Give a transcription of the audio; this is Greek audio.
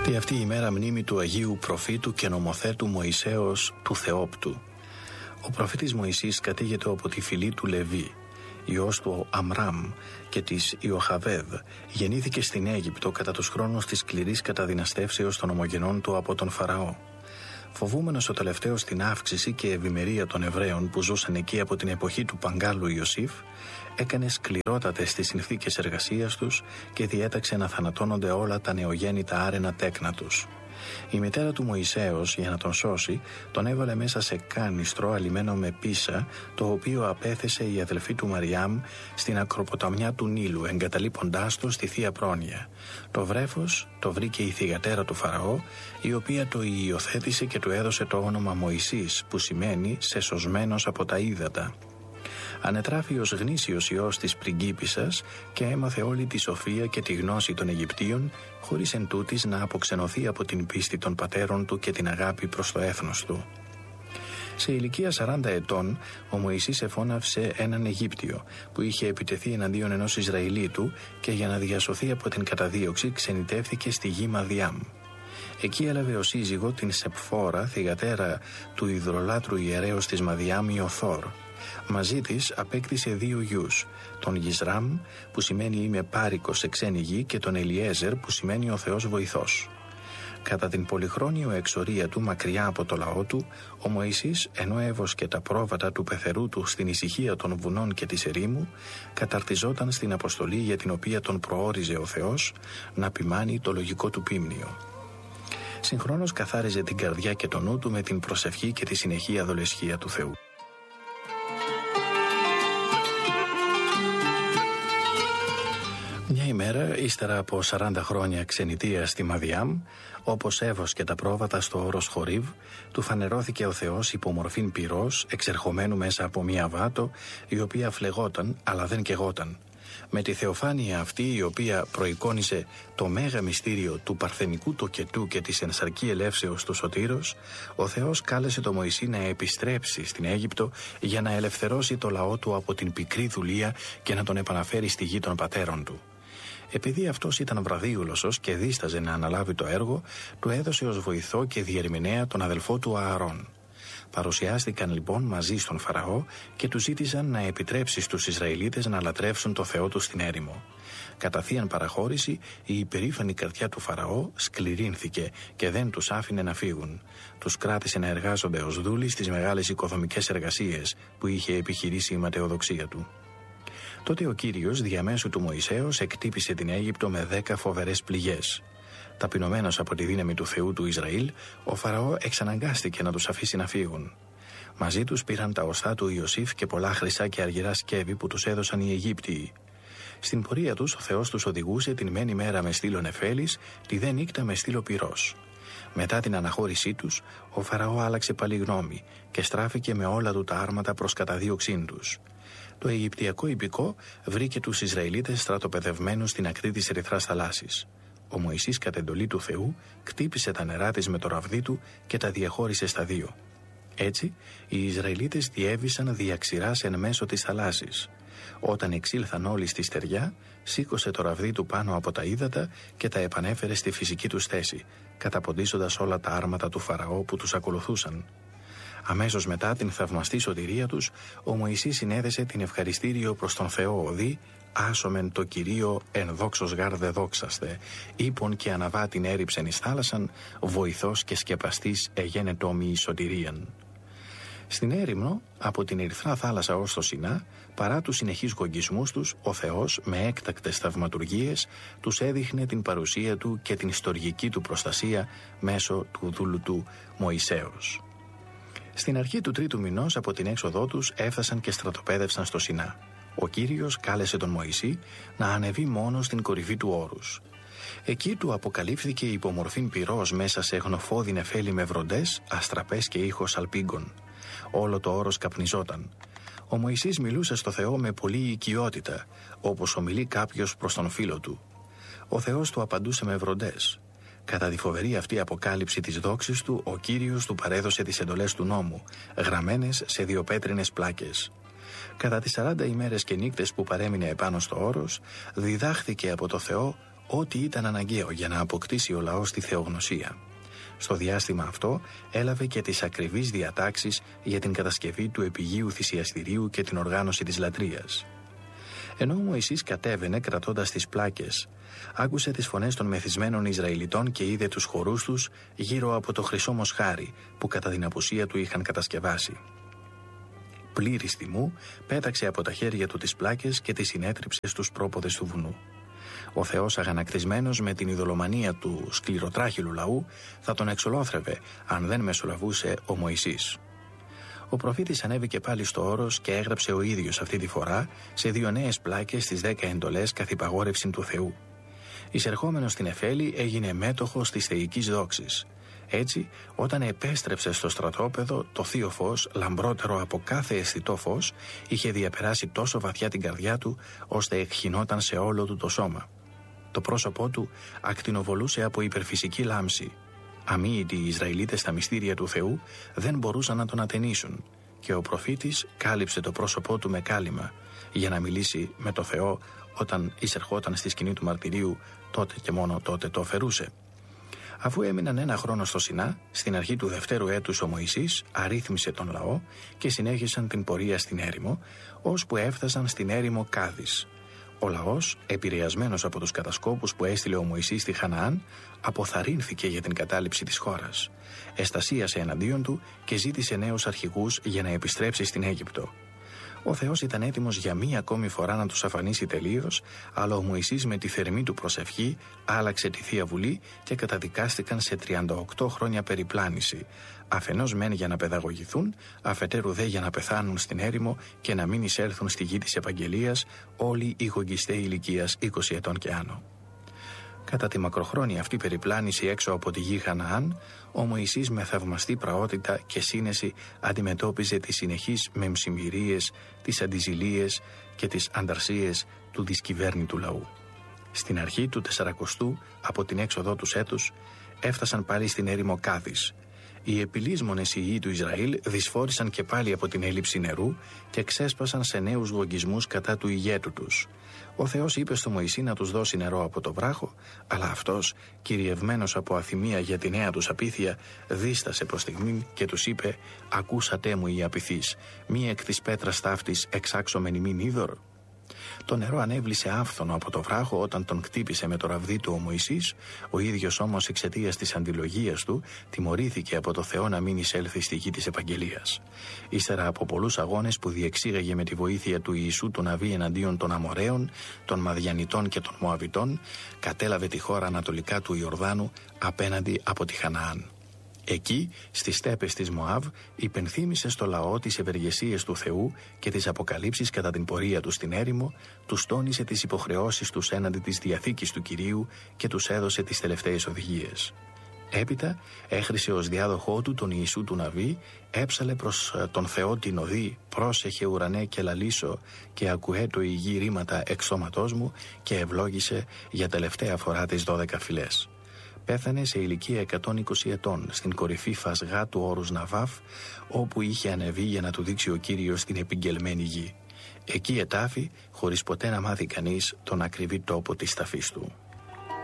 Και αυτή η μέρα μνήμη του Αγίου Προφήτου και νομοθέτου Μωυσέως του Θεόπτου. Ο προφήτης Μωυσής κατήγεται από τη φυλή του Λεβί. Υιός του Αμράμ και της Ιοχαβέδ, γεννήθηκε στην Αίγυπτο κατά τους χρόνους της σκληρής καταδυναστεύσεως των ομογενών του από τον Φαραώ. Φοβούμενος ο τελευταίος την αύξηση και ευημερία των Εβραίων που ζούσαν εκεί από την εποχή του Παγκάλου Ιωσήφ, έκανε σκληρότατες τις συνθήκες εργασίας τους και διέταξε να θανατώνονται όλα τα νεογέννητα άρενα τέκνα τους. Η μητέρα του Μωυσέως, για να τον σώσει, τον έβαλε μέσα σε κάνιστρο αλιμένο με πίσα, το οποίο απέθεσε η αδελφή του Μαριάμ στην ακροποταμιά του Νείλου, εγκαταλείποντάς το στη Θεία Πρόνοια. Το βρέφος το βρήκε η θυγατέρα του Φαραώ, η οποία το υιοθέτησε και του έδωσε το όνομα Μωυσής, που σημαίνει «σεσωσμένος από τα ύδατα». Ανετράφη ως γνήσιος υιός της πριγκίπισσας και έμαθε όλη τη σοφία και τη γνώση των Αιγυπτίων, χωρίς εν τούτης να αποξενωθεί από την πίστη των πατέρων του και την αγάπη προς το έθνος του. Σε ηλικία 40 ετών, ο Μωυσής εφώναυσε έναν Αιγύπτιο που είχε επιτεθεί εναντίον ενός Ισραηλίτου και για να διασωθεί από την καταδίωξη ξενιτεύθηκε στη γη Μαδιάμ. Εκεί έλαβε ως σύζυγο την Σεπφόρα, θυγατέρα του υδρολάτρου ιερέως της Μαδιάμ Ιωθόρ. Μαζί της απέκτησε 2 γιους, τον Γισράμ που σημαίνει «είμαι πάρικος σε ξένη γη» και τον Ελιέζερ που σημαίνει «ο Θεός βοηθός». Κατά την πολυχρόνιο εξορία του μακριά από το λαό του, ο Μωυσής, ενώ έβοσκε τα πρόβατα του πεθερού του στην ησυχία των βουνών και της ερήμου, καταρτιζόταν στην αποστολή για την οποία τον προόριζε ο Θεός να ποιμάνει το λογικό του πίμνιο. Συγχρόνως καθάριζε την καρδιά και το νου του με την προσευχή και τη συνεχή αδολεσχία του Θεού. Μια ημέρα, ύστερα από 40 χρόνια ξενιτείας στη Μαδιάμ, όπως έβοσκε τα πρόβατα στο όρος Χορίβ, του φανερώθηκε ο Θεός υπομορφήν πυρός, εξερχομένου μέσα από μια βάτο, η οποία φλεγόταν αλλά δεν καιγόταν. Με τη θεοφάνεια αυτή, η οποία προεικόνιζε το μέγα μυστήριο του παρθενικού τοκετού και της ενσαρκή ελεύσεως του Σωτήρος, ο Θεός κάλεσε τον Μωυσή να επιστρέψει στην Αίγυπτο για να ελευθερώσει το λαό του από την πικρή δουλεία και να τον επαναφέρει στη γη των πατέρων του. Επειδή αυτός ήταν βραδίουλωσος και δίσταζε να αναλάβει το έργο, του έδωσε ως βοηθό και διερμηνέα τον αδελφό του Ααρών. Παρουσιάστηκαν λοιπόν μαζί στον Φαραώ και του ζήτησαν να επιτρέψει στους Ισραηλίτες να λατρεύσουν το Θεό τους στην έρημο. Κατά θείαν παραχώρηση, η υπερήφανη καρδιά του Φαραώ σκληρύνθηκε και δεν τους άφηνε να φύγουν. Τους κράτησε να εργάζονται ως δούλοι στις μεγάλες οικοδομικές εργασίες που είχε επιχειρήσει η ματαιοδοξία του. Τότε ο Κύριος διαμέσου του Μωυσέως εκτύπησε την Αίγυπτο με 10 φοβερές πληγές. Ταπεινωμένος από τη δύναμη του Θεού του Ισραήλ, ο Φαραώ εξαναγκάστηκε να τους αφήσει να φύγουν. Μαζί τους πήραν τα οστά του Ιωσήφ και πολλά χρυσά και αργυρά σκεύη που τους έδωσαν οι Αιγύπτιοι. Στην πορεία τους ο Θεός τους οδηγούσε την μένη μέρα με στήλο νεφέλης, τη δε νύχτα με στήλο πυρός. Μετά την αναχώρησή τους, ο Φαραώ άλλαξε πάλι γνώμη και στράφηκε με όλα του τα άρματα προς καταδίωξήν τους. Το Αιγυπτιακό ιππικό βρήκε τους Ισραηλίτες στρατοπεδευμένους στην ακτή της Ερυθράς θαλάσσης. Ο Μωυσής κατ' εντολή του Θεού κτύπησε τα νερά της με το ραβδί του και τα διαχώρισε στα 2. Έτσι, οι Ισραηλίτες διέβησαν διαξηράς εν μέσω της θαλάσσης. Όταν εξήλθαν όλοι στη στεριά, σήκωσε το ραβδί του πάνω από τα ύδατα και τα επανέφερε στη φυσική τους θέση, καταποντίζοντας όλα τα άρματα του Φαραώ που τους ακολουθούσαν. Αμέσως μετά την θαυμαστή σωτηρία τους, ο Μωυσής συνέδεσε την ευχαριστήριο προς τον Θεό οδή, «Άσομεν το Κυρίο εν δόξος γάρ δε δόξαστε, ύπον και αναβάτην έριψεν εις θάλασσαν, βοηθός και σκεπαστής εγένετό μη εις σωτηρίαν». Στην έρημνο, από την Ερυθρά θάλασσα ως το Σινά, παρά τους συνεχείς γογγισμούς τους, ο Θεός με έκτακτες θαυματουργίες τους έδειχνε την παρουσία του και την ιστορική του προστασία μέσω του δούλου του Μωυσέως. Στην αρχή του 3ου μηνός από την έξοδό τους έφτασαν και στρατοπέδευσαν στο Σινά. Ο Κύριος κάλεσε τον Μωυσή να ανεβεί μόνο στην κορυφή του όρους. Εκεί του αποκαλύφθηκε η υπομορφήν πυρός μέσα σε γνοφώδη νεφέλη με βροντές, αστραπές και ήχος αλπίγκων. Όλο το όρος καπνιζόταν. Ο Μωυσής μιλούσε στο Θεό με πολλή οικειότητα, όπως ομιλεί κάποιος προς τον φίλο του. Ο Θεός του απαντούσε με βροντές. Κατά τη φοβερή αυτή αποκάλυψη της δόξης του, ο Κύριος του παρέδωσε τις εντολές του νόμου, γραμμένες σε 2 πέτρινες πλάκες. Κατά τις 40 ημέρες και νύκτες που παρέμεινε επάνω στο όρος, διδάχθηκε από το Θεό ό,τι ήταν αναγκαίο για να αποκτήσει ο λαός τη θεογνωσία. Στο διάστημα αυτό έλαβε και τις ακριβείς διατάξεις για την κατασκευή του επιγείου θυσιαστηρίου και την οργάνωση της λατρείας. Ενώ ο Μωυσής κατέβαινε κρατώντας τις πλάκες, άκουσε τις φωνές των μεθυσμένων Ισραηλιτών και είδε τους χορούς τους γύρω από το χρυσό μοσχάρι που κατά την απουσία του είχαν κατασκευάσει. Πλήρης θυμού πέταξε από τα χέρια του τις πλάκες και τις συνέτριψε στους πρόποδες του βουνού. Ο Θεός, αγανακτισμένος με την ειδωλομανία του σκληροτράχυλου λαού, θα τον εξολόθρευε αν δεν μεσολαβούσε ο Μωυσής. Ο προφήτης ανέβηκε πάλι στο όρος και έγραψε ο ίδιος αυτή τη φορά σε 2 νέες πλάκες τις 10 εντολές καθ' υπαγόρευση του Θεού. Εισερχόμενος στην Εφέλη έγινε μέτοχος της θεϊκής δόξης. Έτσι, όταν επέστρεψε στο στρατόπεδο, το θείο φως, λαμπρότερο από κάθε αισθητό φως, είχε διαπεράσει τόσο βαθιά την καρδιά του, ώστε εκχυνόταν σε όλο του το σώμα. Το πρόσωπό του ακτινοβολούσε από υπερφυσική λάμψη. Αμοίητοι οι Ισραηλίτες στα μυστήρια του Θεού δεν μπορούσαν να τον ατενίσουν και ο προφήτης κάλυψε το πρόσωπό του με κάλυμα για να μιλήσει με το Θεό όταν εισερχόταν στη σκηνή του μαρτυρίου, τότε και μόνο τότε το αφαιρούσε. Αφού έμειναν 1 χρόνο στο Σινά, στην αρχή του 2ου έτους ο Μωυσής αρρύθμισε τον λαό και συνέχισαν την πορεία στην έρημο, ώσπου έφτασαν στην έρημο Κάδης. Ο λαός, επηρεασμένος από τους κατασκόπους που έστειλε ο Μωυσής στη Χαναάν, αποθαρρύνθηκε για την κατάληψη της χώρας. Εστασίασε εναντίον του και ζήτησε νέους αρχηγούς για να επιστρέψει στην Αίγυπτο. Ο Θεός ήταν έτοιμος για μία ακόμη φορά να τους αφανίσει τελείως, αλλά ο Μωυσής με τη θερμή του προσευχή άλλαξε τη Θεία Βουλή και καταδικάστηκαν σε 38 χρόνια περιπλάνηση, αφενός μεν για να παιδαγωγηθούν, αφετέρου δε για να πεθάνουν στην έρημο και να μην εισέλθουν στη γη της Επαγγελίας όλοι οι γογγιστέοι ηλικίας 20 ετών και άνω. Κατά τη μακροχρόνια αυτή περιπλάνηση έξω από τη γη Χαναάν, ο Μωυσής με θαυμαστή πραότητα και σύνεση αντιμετώπιζε τις συνεχείς μεμψημυρίες, τις αντιζηλίες και τις ανταρσίες του δυσκυβέρνητου λαού. Στην αρχή του 40ου, από την έξοδό τους έτους, έφτασαν πάλι στην έρημο Κάδης. Οι επιλύσμονες ιοί του Ισραήλ δυσφόρησαν και πάλι από την έλλειψη νερού και ξέσπασαν σε νέους γογγισμούς κατά του ηγέτου τους. Ο Θεός είπε στο Μωυσή να τους δώσει νερό από το βράχο, αλλά αυτός, κυριευμένος από αθυμία για τη νέα τους απίθεια, δίστασε προς στιγμήν και τους είπε «Ακούσατε μου οι απειθείς, μη εκ της πέτρας ταύτης εξάξομεν ημίν είδωρ». Το νερό ανέβλησε άφθονο από το βράχο όταν τον χτύπησε με το ραβδί του ο Μωυσής, ο ίδιος όμως εξαιτίας της αντιλογίας του τιμωρήθηκε από το Θεό να μην εισέλθει στη γη της Επαγγελίας. Ύστερα από πολλούς αγώνες που διεξήγαγε με τη βοήθεια του Ιησού του Ναβί εναντίον των Αμοραίων, των Μαδιανιτών και των Μωαβιτών, κατέλαβε τη χώρα ανατολικά του Ιορδάνου απέναντι από τη Χαναάν. Εκεί, στις στέπες της Μωάβ, υπενθύμησε στο λαό τις ευεργεσίες του Θεού και τις αποκαλύψεις κατά την πορεία του στην έρημο, τους τόνισε τις υποχρεώσεις τους έναντι της Διαθήκης του Κυρίου και τους έδωσε τις τελευταίες οδηγίες. Έπειτα, έχρισε ως διάδοχό του τον Ιησού του Ναβί, έψαλε προς τον Θεό την οδή «Πρόσεχε ουρανέ και λαλήσω και ακουέτο η γη ρήματα εξ σώματός μου» και ευλόγησε για τελευταία φορά τις 12 φυλές. Πέθανε σε ηλικία 120 ετών στην κορυφή Φασγά του όρους Ναβάφ, όπου είχε ανεβεί για να του δείξει ο Κύριος την επιγγελμένη γη. Εκεί ετάφη, χωρίς ποτέ να μάθει κανείς τον ακριβή τόπο της ταφής του.